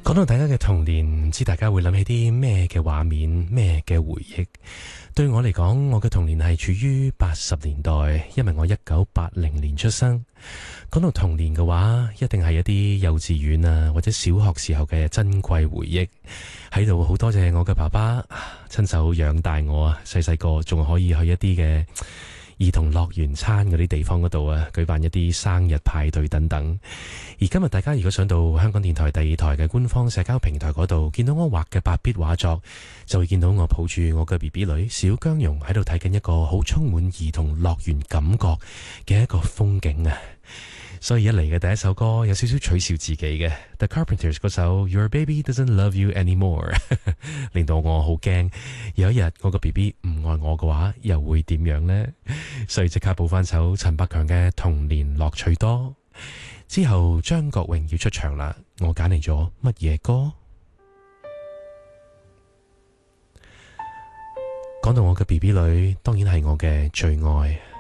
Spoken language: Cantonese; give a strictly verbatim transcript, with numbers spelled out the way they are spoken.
講到大家嘅童年，唔知大家會諗起啲咩嘅畫面，咩嘅回憶？對我嚟講，我嘅童年係處於八十年代，因為我一九八零年出生。講到童年嘅話，一定係一啲幼稚園啊，或者小學時候嘅珍貴回憶。喺度好多謝我嘅爸爸親手養大我啊，細細個仲可以去一啲嘅兒童樂園餐嗰啲地方嗰度啊，舉辦一啲生日派對等等。而今日大家如果上到香港電台第二台嘅官方社交平台嗰度，見到我畫嘅白筆畫作，就會見到我抱住我嘅 B B 女小姜蓉喺度睇緊一個好充滿兒童樂園感覺嘅一個風景啊！所以一嚟嘅第一首歌有少少取笑自己嘅 The Carpenters 嗰首 Your Baby Doesn't Love You Anymore 令到我好驚有一日我個 B B 唔愛我嘅話又會點樣呢？所以即刻補翻首陳百強嘅童年樂趣多。之後張國榮要出場啦，我揀嚟咗乜嘢歌？講到我嘅 B B 女，當然係我嘅最愛。